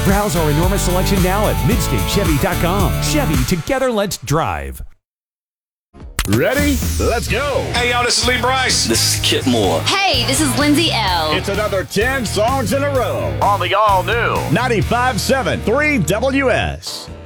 Browse our enormous selection now at MidstateChevy.com. Chevy, together let's drive. Ready? Let's go. Hey, yo, this is Lee Bryce. This is Kit Moore. Hey, this is Lindsay L. It's another 10 songs in a row On the all-new 95.7 3WS.